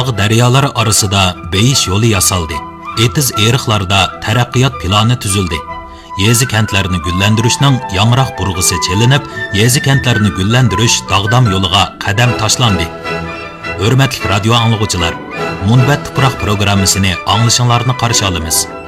tog' daryolar orasida beyish yo'li yasaldi. Etiz eriqlarda taraqqiyot plani tuzildi. Yezi kentlarini gullantirishning yangroq burg'isi chelinib, yezi kentlarini gullantirish dog'dam yo'liga qadam tashlandi. Hurmatli radio anglovchilar, Munbat tuproq programmasini anglashinglarni qarshi olamiz.